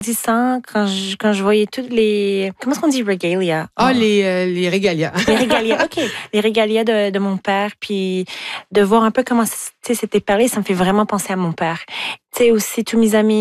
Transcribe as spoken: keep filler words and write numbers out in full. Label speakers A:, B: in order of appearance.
A: Grandissant, quand je, quand je voyais toutes les... Comment est-ce qu'on dit regalia?
B: Ah, oh. les, euh, les régalias.
A: Les régalias, OK. Les régalias de, de mon père, puis de voir un peu comment c'était parlé, ça me fait vraiment penser à mon père. Tu sais, aussi, tous mes amis